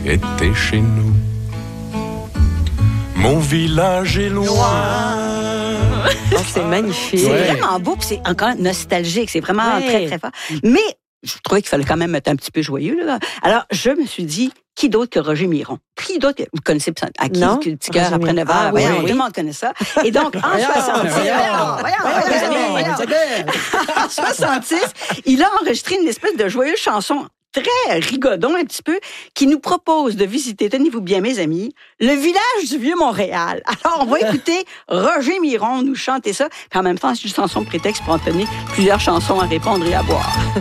était chez nous. Mon village est loin. Oh, c'est magnifique. C'est vraiment beau, puis c'est encore nostalgique. C'est vraiment très, très fort. Mais je trouvais qu'il fallait quand même être un petit peu joyeux. Là. Alors, je me suis dit, qui d'autre que Roger Miron? Qui d'autre? Vous connaissez à qui Non, le petit cœur après 9 heures? Oui, Tout le monde connaît ça. Et donc, en 66, il a enregistré une espèce de joyeuse chanson très rigodon un petit peu, qui nous propose de visiter, tenez-vous bien mes amis, le village du Vieux-Montréal. Alors, on va écouter Roger Miron nous chanter ça, puis en même temps, c'est une chanson prétexte pour entonner plusieurs chansons à répondre et à boire.